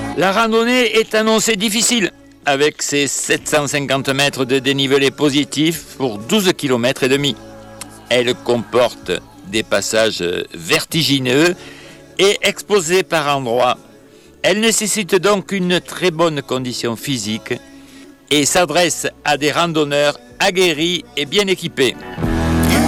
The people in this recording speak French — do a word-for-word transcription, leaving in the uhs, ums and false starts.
La randonnée est annoncée difficile, avec ses sept cent cinquante mètres de dénivelé positif pour douze kilomètres et demi. Elle comporte des passages vertigineux et exposés par endroits. Elle nécessite donc une très bonne condition physique et s'adresse à des randonneurs aguerris et bien équipés.